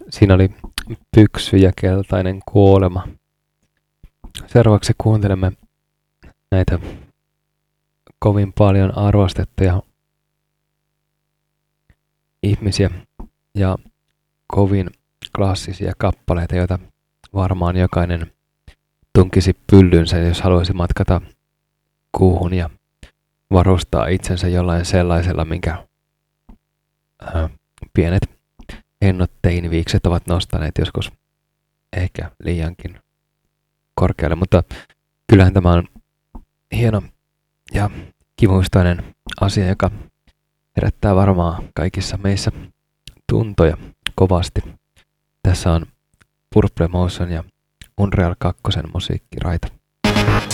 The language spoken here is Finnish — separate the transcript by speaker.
Speaker 1: Siinä oli Pyksy ja Keltainen kuolema. Seuraavaksi kuuntelemme näitä kovin paljon arvostettuja ihmisiä ja kovin klassisia kappaleita, joita varmaan jokainen tunkisi pyllynsä, jos haluaisi matkata kuuhun ja varustaa itsensä jollain sellaisella, minkä pienet hennot teiniviikset ovat nostaneet joskus ehkä liiankin korkealle, mutta kyllähän tämä on hieno ja kivuistainen asia, joka herättää varmaan kaikissa meissä tuntoja kovasti. Tässä on Purple Motion ja Unreal 2 musiikkiraita.